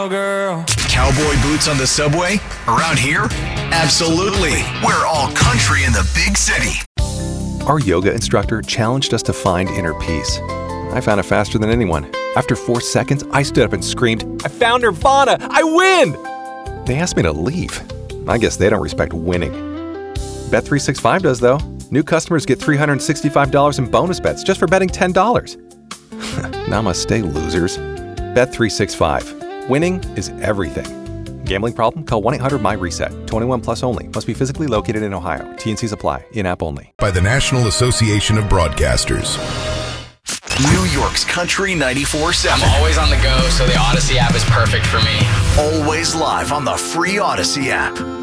Girl. Cowboy boots on the subway? Around here? Absolutely. We're all country in the big city. Our yoga instructor challenged us to find inner peace. I found it faster than anyone. After 4 seconds, I stood up and screamed, "I found Nirvana! I win!" They asked me to leave. I guess they don't respect winning. Bet365 does, though. New customers get $365 in bonus bets just for betting $10. Namaste, losers. Bet365. Winning is everything. Gambling problem? Call 1-800-MY-RESET. 21 plus only. Must be physically located in Ohio. T&Cs apply. In-app only. By the National Association of Broadcasters. New York's Country 94.7. I'm always on the go, so the Odyssey app is perfect for me. Always live on the free Odyssey app.